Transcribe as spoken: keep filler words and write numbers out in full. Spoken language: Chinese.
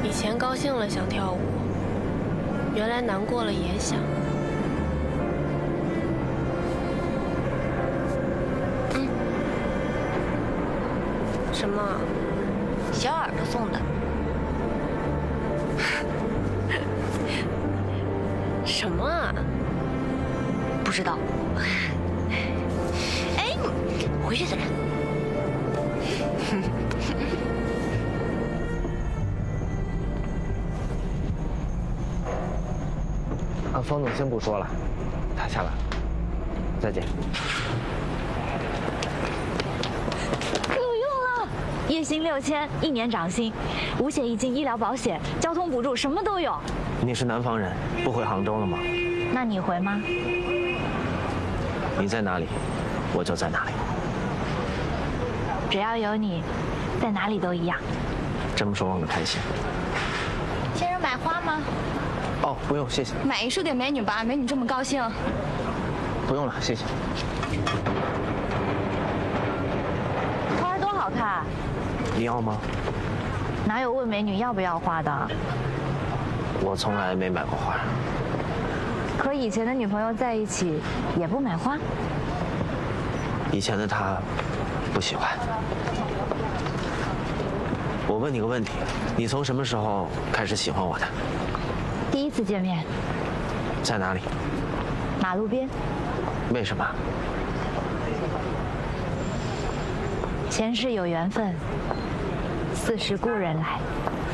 以前高兴了想跳舞，原来难过了也想。嗯，什么？ 小耳朵送的。 什么啊？ 不知道。哎，回去再看。 啊，方总先不说了，他下来了，再见。 有用了，月薪六千，一年涨薪，五险一金、医疗保险、交通补助，什么都有。 你是南方人，不回杭州了吗？ 那你回吗？ 你在哪里，我就在哪里。 只要有你，在哪里都一样。 这么说我很开心。 先生买花吗？ 哦，不用，谢谢。 买一束给美女吧，美女这么高兴。 不用了，谢谢。 花多好看， 你要吗？ 哪有问美女要不要花的？ 我从来没买过花。 和以前的女朋友在一起也不买花？ 以前的她不喜欢。我问你个问题，你从什么时候开始喜欢我的？ 第一次见面， 在哪里？ 马路边。 为什么？ 前世有缘分，似是故人来。